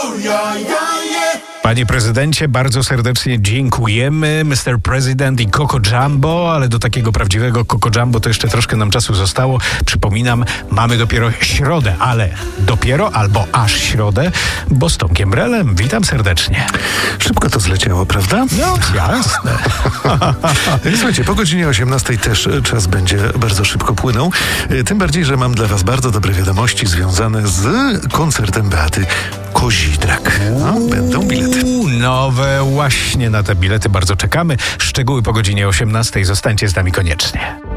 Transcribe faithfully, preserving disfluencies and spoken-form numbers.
Panie prezydencie, bardzo serdecznie dziękujemy. mister President i Coco Jumbo, ale do takiego prawdziwego Coco Jumbo to jeszcze troszkę nam czasu zostało. Przypominam, mamy dopiero środę, ale dopiero albo aż środę, bo z Tomkiem Brelem. Witam serdecznie. Szybko to zleciało, prawda? No, jasne. Słuchajcie, po godzinie osiemnastej też czas będzie bardzo szybko płynął. Tym bardziej, że mam dla was bardzo dobre wiadomości związane z koncertem Beaty Kozidrak. No, będą bilety. Nowe, właśnie na te bilety bardzo czekamy. Szczegóły po godzinie osiemnastej. Zostańcie z nami koniecznie.